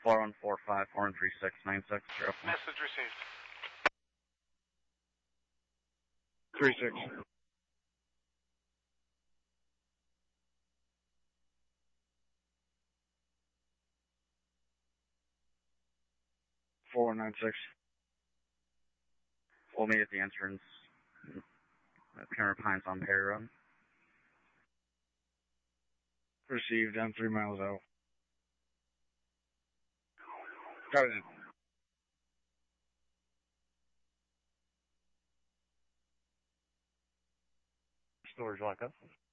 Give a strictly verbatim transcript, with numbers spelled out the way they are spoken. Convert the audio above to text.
four one four five, four one three six, nine six zero four. Message received. three six. four one nine six. We'll meet at the entrance at Pammer Pines on Perry Road. Received. I'm three miles out. Got it. Storage lockup.